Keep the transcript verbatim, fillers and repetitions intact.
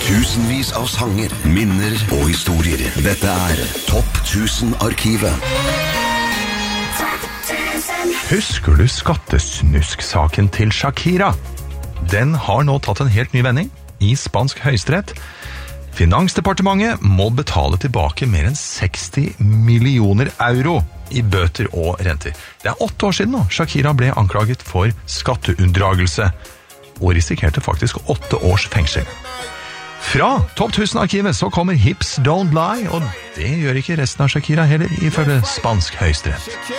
Tusenvis av sanger, minner og historier. Dette er Topp tusen-arkivet. Husker du skattesnusk-saken til Shakira? Den har nå tatt en helt ny vending i spansk høyesterett. Finansdepartementet må betale tilbake mer enn seksti millioner euro i bøter og renter. Det er åtte år siden nå Shakira ble anklaget for skatteunndragelse, og risikerte faktisk åtte års fengsel. Fra Topp tusen-arkivet så kommer Hips Don't Lie, og det gjør ikke resten av Shakira heller, ifølge spansk høyesterett.